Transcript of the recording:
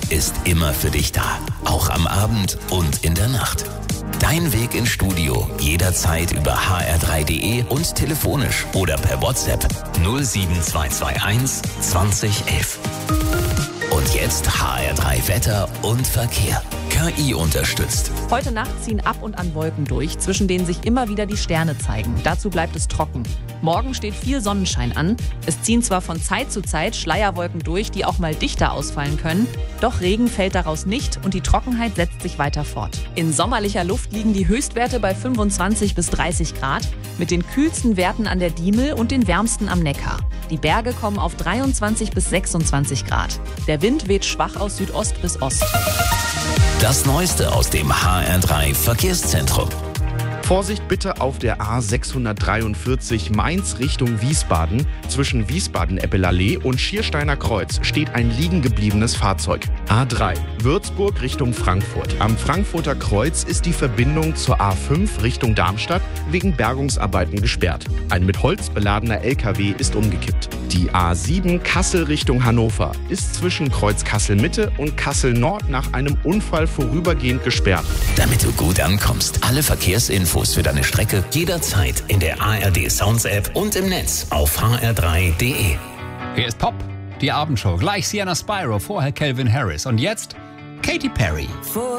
ist immer für dich da. Auch am Abend und in der Nacht. Dein Weg ins Studio jederzeit über hr3.de und telefonisch oder per WhatsApp 07221 2011. Und jetzt HR3 Wetter und Verkehr. KI unterstützt. Heute Nacht ziehen ab und an Wolken durch, zwischen denen sich immer wieder die Sterne zeigen. Dazu bleibt es trocken. Morgen steht viel Sonnenschein an. Es ziehen zwar von Zeit zu Zeit Schleierwolken durch, die auch mal dichter ausfallen können. Doch Regen fällt daraus nicht und die Trockenheit setzt sich weiter fort. In sommerlicher Luft liegen die Höchstwerte bei 25 bis 30 Grad, mit den kühlsten Werten an der Diemel und den wärmsten am Neckar. Die Berge kommen auf 23 bis 26 Grad. Der Wind weht schwach aus Südost bis Ost. Das Neueste aus dem HR3 Verkehrszentrum. Vorsicht bitte auf der A643 Mainz Richtung Wiesbaden. Zwischen Wiesbaden-Eppelallee und Schiersteiner Kreuz steht ein liegen gebliebenes Fahrzeug. A3 Würzburg Richtung Frankfurt. Am Frankfurter Kreuz ist die Verbindung zur A5 Richtung Darmstadt wegen Bergungsarbeiten gesperrt. Ein mit Holz beladener LKW ist umgekippt. Die A7 Kassel Richtung Hannover ist zwischen Kreuz Kassel-Mitte und Kassel-Nord nach einem Unfall vorübergehend gesperrt. Damit du gut ankommst, alle Verkehrsinfos für deine Strecke jederzeit in der ARD Sounds App und im Netz auf hr3.de. Hier ist Pop, die Abendshow. Gleich Sienna Spyro, vorher Calvin Harris und jetzt Katy Perry.